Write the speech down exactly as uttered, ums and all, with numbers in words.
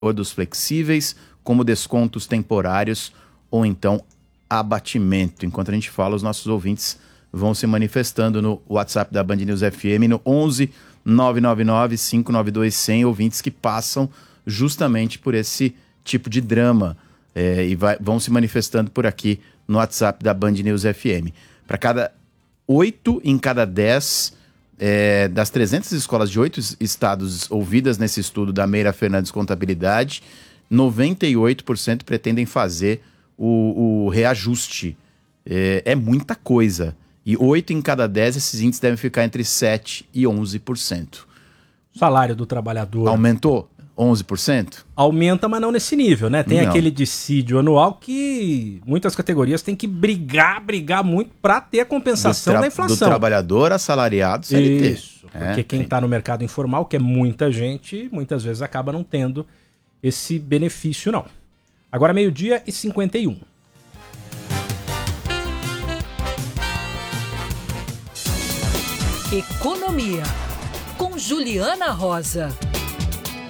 acordos flexíveis, como descontos temporários ou então abatimento. Enquanto a gente fala, os nossos ouvintes vão se manifestando no WhatsApp da Band News F M no onze nove nove nove cinco nove dois zero zero, ouvintes que passam justamente por esse tipo de drama é, e vai, vão se manifestando por aqui no WhatsApp da Band News F M. Para cada oito em cada dez é, das trezentas escolas de oito estados ouvidas nesse estudo da Meira Fernandes Contabilidade, noventa e oito por cento pretendem fazer o, o reajuste. É, é muita coisa. E oito em cada dez, esses índices devem ficar entre sete e onze por cento. O salário do trabalhador... Aumentou? onze por cento? Aumenta, mas não nesse nível, né? Tem Não. aquele dissídio anual que muitas categorias têm que brigar, brigar muito para ter a compensação tra- da inflação. Do trabalhador assalariado C L T. Isso, porque É, quem sim. está no mercado informal, que é muita gente, muitas vezes acaba não tendo esse benefício, não. Agora meio-dia e cinquenta e um. Economia, com Juliana Rosa.